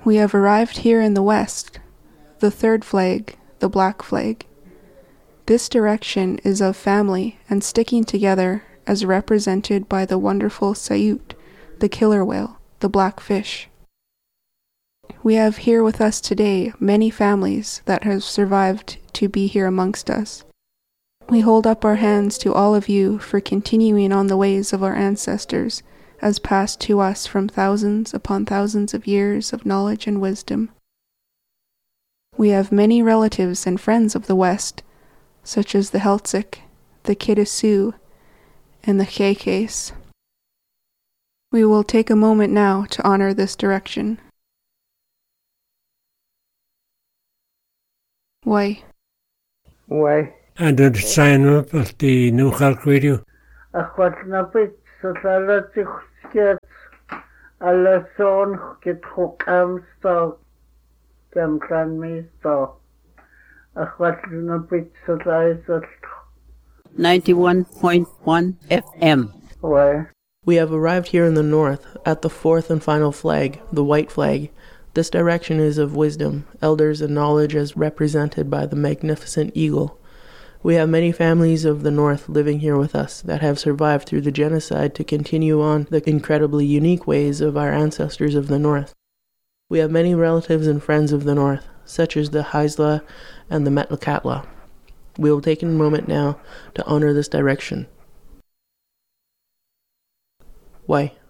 We have arrived here in the west, the third flag, the black flag. This direction is of family and sticking together as represented by the wonderful Sayut, the killer whale, the black fish. We have here with us today many families that have survived to be here amongst us. We hold up our hands to all of you for continuing on the ways of our ancestors, as passed to us from thousands upon thousands of years of knowledge and wisdom. We have many relatives and friends of the West, such as the Heltsik, the Kitasoo, and the Kekes. We will take a moment now to honor this direction. Why? And then sign up at the New Khalk Radio. Akhwatnapit sasalatixkiat alason kithukamsto kamkanmisto. Akhwatnapit sasalat 91.1 FM. Why? We have arrived here in the north, at the fourth and final flag, the white flag. This direction is of wisdom, elders, and knowledge as represented by the magnificent eagle. We have many families of the north living here with us that have survived through the genocide to continue on the incredibly unique ways of our ancestors of the north. We have many relatives and friends of the north, such as the Haisla and the Metlakatla. We will take a moment now to honor this direction. Why?